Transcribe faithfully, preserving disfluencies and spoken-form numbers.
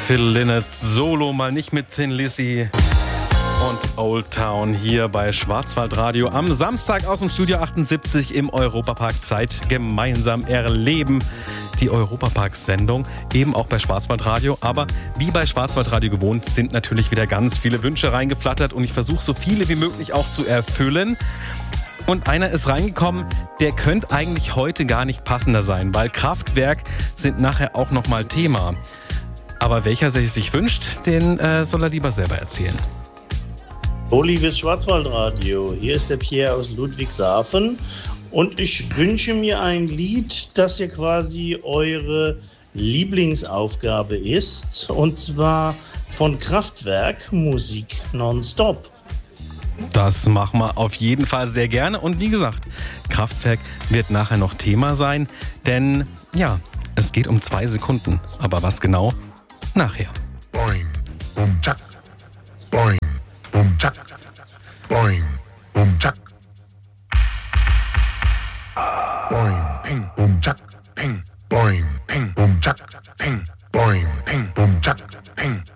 Phil Lynott solo, mal nicht mit Thin Lizzy und Old Town hier bei Schwarzwaldradio am Samstag aus dem Studio achtundsiebzig im Europapark. Zeit gemeinsam erleben. Die Europapark-Sendung eben auch bei Schwarzwaldradio. Aber wie bei Schwarzwaldradio gewohnt sind natürlich wieder ganz viele Wünsche reingeflattert und ich versuche so viele wie möglich auch zu erfüllen. Und einer ist reingekommen, der könnte eigentlich heute gar nicht passender sein, weil Kraftwerk sind nachher auch nochmal Thema. Aber welcher sich wünscht, den äh, soll er lieber selber erzählen. Hallo liebes Schwarzwaldradio, hier ist der Pierre aus Ludwigshafen und ich wünsche mir ein Lied, das ja quasi eure Lieblingsaufgabe ist, und zwar von Kraftwerk, Musik nonstop. Das machen wir auf jeden Fall sehr gerne und wie gesagt, Kraftwerk wird nachher noch Thema sein, denn ja, es geht um zwei Sekunden, aber was genau? Nachher. Boing, bum, tschak. Boing, bum, tschak. Boing, bum, tschak. Boing, ping, bum, tschak, ping. Boing, ping, bum, tschak, ping. Boing, ping, bum, tschak, ping.